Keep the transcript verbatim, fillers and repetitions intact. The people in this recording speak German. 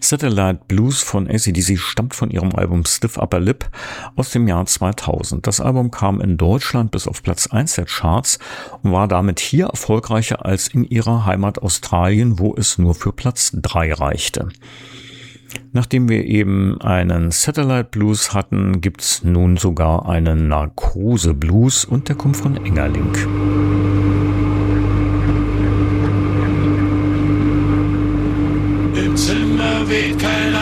Satellite Blues von A C D C stammt von ihrem Album Stiff Upper Lip aus dem Jahr zweitausend. Das Album kam in Deutschland bis auf Platz eins der Charts und war damit hier erfolgreicher als in ihrer Heimat Australien, wo es nur für Platz drei reichte. Nachdem wir eben einen Satellite Blues hatten, gibt's nun sogar einen Narkose Blues und der kommt von Engerling. Im Zimmer weht kein